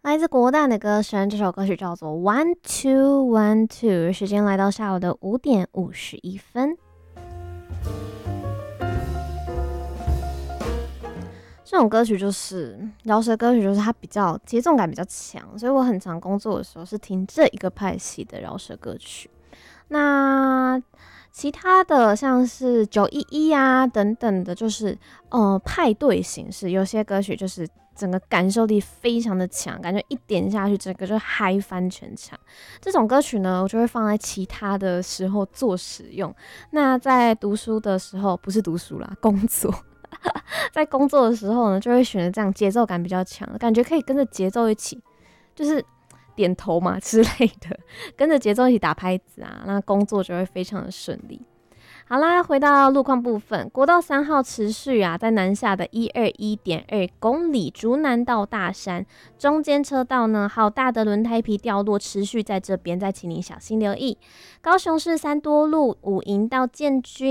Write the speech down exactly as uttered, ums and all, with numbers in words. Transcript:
来自国蛋的歌声，这首歌曲叫做 One Two One Two。时间来到下午的五点五十一分。这种歌曲就是饶舌歌曲，就是它比较节奏感比较强，所以我很常工作的时候是听这一个派系的饶舌歌曲。那其他的像是九一一啊等等的，就是呃派对形式，有些歌曲就是整个感受力非常的强，感觉一点下去整个就嗨翻全场。这种歌曲呢，我就会放在其他的时候做使用。那在读书的时候，不是读书啦，工作。在工作的时候呢，就会选择这样节奏感比较强，感觉可以跟着节奏一起，就是点头嘛之类的，跟着节奏一起打拍子啊，那工作就会非常的顺利。好啦，回到路况部分，国道三号持续啊，在南下的一二一点二公里，竹南到大山中间车道呢，好大的轮胎皮掉落，持续在这边，再请你小心留意。高雄市三多路五营到建军。